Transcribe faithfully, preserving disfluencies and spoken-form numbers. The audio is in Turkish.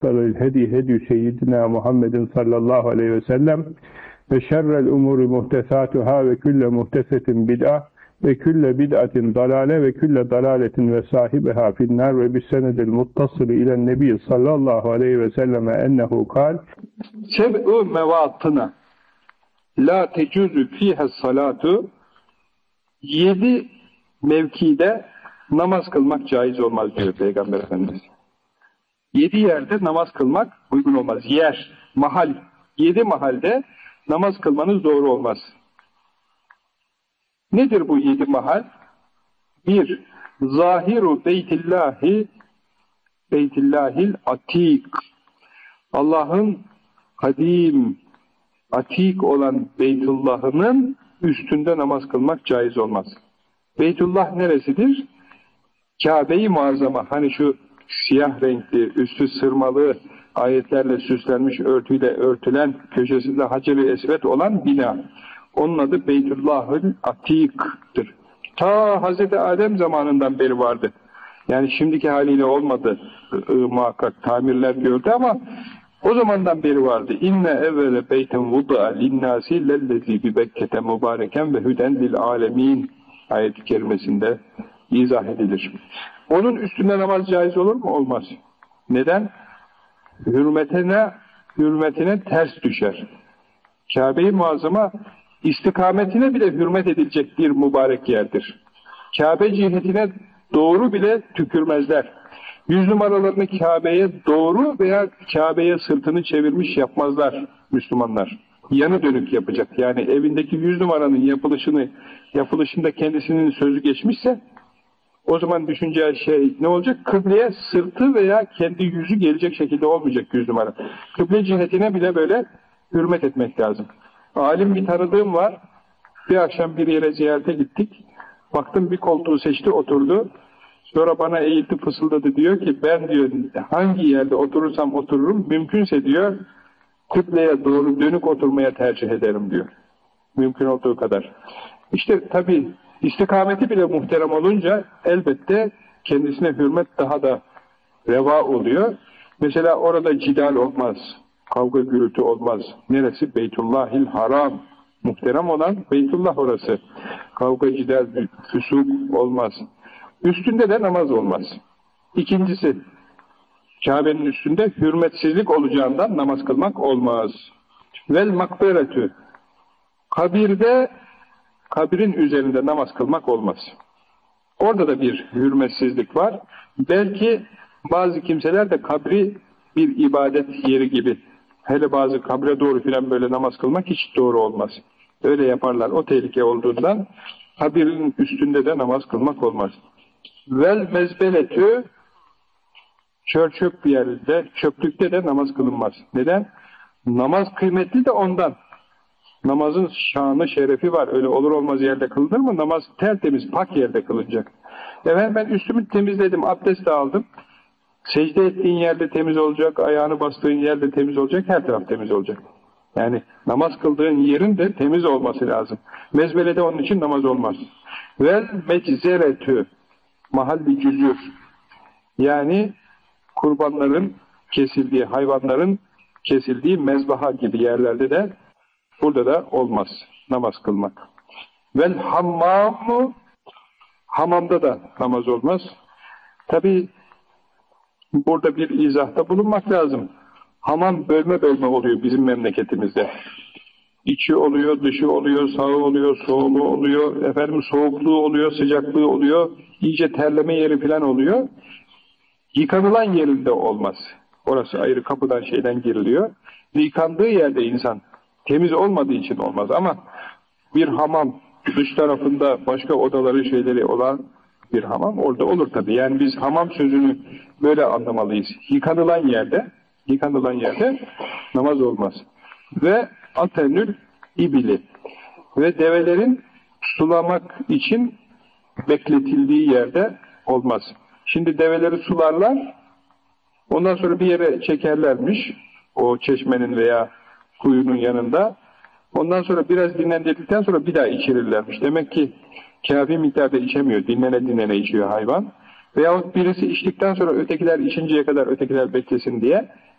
hedi hedi seyyidina Muhammedin sallallahu aleyhi ve sellem ve şerrel umuri muhtesatuhâ ve külle muhtesetin bid'a ve külle bid'atin dalale ve külle dalaletin ve sahibiha finnâr ve bis senedil muttasılı ilen nebi sallallahu aleyhi ve selleme ennehu kal seb'u mevatına la tecüzü fihe salatu yedi mevkide namaz kılmak caiz olmaz diyor Peygamber Efendimiz. Yedi yerde namaz kılmak uygun olmaz. Yer, mahal, yedi mahalde namaz kılmanız doğru olmaz. Nedir bu yedi mahal? Bir, zahiru beytillahi beytillahil atik. Allah'ın kadim, atik olan Beytullah'ının üstünde namaz kılmak caiz olmaz. Beytullah neresidir? Kabe-i Muazzama. Hani şu siyah renkli, üstü sırmalı, ayetlerle süslenmiş, örtüyle örtülen, köşesinde Hacer-i Esved olan bina. Onun adı Beytullah'ın Atik'tir. Ta Hazreti Adem zamanından beri vardı. Yani şimdiki haliyle olmadı e, muhakkak tamirler gördü ama o zamandan beri vardı. İnne evvele beyten vudu'a linnâsi lellezî bi Bekke'te mübareken ve hüden lil âlemîn ayet-i kerimesinde izah edilir. Onun üstünde namaz caiz olur mu? Olmaz. Neden? Hürmetine, hürmetine ters düşer. Kabe-i Muazzama istikametine bile hürmet edilecek bir mübarek yerdir. Kabe cihetine doğru bile tükürmezler. Yüz numaralarını Kabe'ye doğru veya Kabe'ye sırtını çevirmiş yapmazlar Müslümanlar. Yanı dönük yapacak. Yani evindeki yüz numaranın yapılışını, yapılışında kendisinin sözü geçmişse o zaman düşüneceği şey ne olacak? Kıbleye sırtı veya kendi yüzü gelecek şekilde olmayacak yüz numara. Kıble cihetine bile böyle hürmet etmek lazım. Alim bir tanıdığım var. Bir akşam bir yere ziyarete gittik. Baktım bir koltuğu seçti, oturdu. Sonra bana eğildi, fısıldadı. Diyor ki ben diyor hangi yerde oturursam otururum. Mümkünse diyor kıbleye doğru dönük oturmaya tercih ederim diyor. Mümkün olduğu kadar. İşte tabii istikameti bile muhterem olunca elbette kendisine hürmet daha da reva oluyor. Mesela orada cidal olmaz. Kavga gürültü olmaz. Neresi? Beytullahil Haram. Muhterem olan Beytullah orası. Kavga cidal, füsuk olmaz. Üstünde de namaz olmaz. İkincisi, Kabe'nin üstünde hürmetsizlik olacağından namaz kılmak olmaz. Vel makberetü. Kabirde, kabirin üzerinde namaz kılmak olmaz. Orada da bir hürmetsizlik var. Belki bazı kimseler de kabri bir ibadet yeri gibi. Hele bazı kabre doğru filan böyle namaz kılmak hiç doğru olmaz. Öyle yaparlar. O tehlike olduğundan kabirin üstünde de namaz kılmak olmaz. Vel mezbeletü çöl çöp bir yerde, çöplükte de namaz kılınmaz. Neden? Namaz kıymetli de ondan. Namazın şanı, şerefi var. Öyle olur olmaz yerde kılınır mı? Namaz tertemiz, pak yerde kılınacak. Efendim ben üstümü temizledim, abdest aldım. Secde ettiğin yerde temiz olacak, ayağını bastığın yerde temiz olacak, her taraf temiz olacak. Yani namaz kıldığın yerin de temiz olması lazım. Mezbelede onun için namaz olmaz. Vel meczeretü mahalli cüzür. Yani kurbanların kesildiği, hayvanların kesildiği mezbaha gibi yerlerde de burada da olmaz namaz kılmak. Vel hammamu hamamda da namaz olmaz. Tabi burada bir izahta bulunmak lazım. Hamam bölme bölme oluyor bizim memleketimizde. İçi oluyor, dışı oluyor, sağı oluyor, soğuğu oluyor, efendim soğukluğu oluyor, sıcaklığı oluyor, iyice terleme yeri falan oluyor. Yıkanılan yerinde olmaz. Orası ayrı kapıdan şeyden giriliyor. Yıkandığı yerde insan temiz olmadığı için olmaz ama bir hamam dış tarafında başka odaları şeyleri olan bir hamam orada olur tabii. Yani biz hamam sözünü böyle anlamalıyız. Yıkanılan yerde, yıkanılan yerde namaz olmaz. Ve atenül ibili ve develerin sulamak için bekletildiği yerde olmaz. Şimdi develeri sularlar, ondan sonra bir yere çekerlermiş, o çeşmenin veya kuyunun yanında. Ondan sonra biraz dinlendirdikten sonra bir daha içirirlermiş. Demek ki kafi miktarda içemiyor, dinlene dinlene içiyor hayvan. Veyahut birisi içtikten sonra ötekiler içinceye kadar ötekiler beklesin diye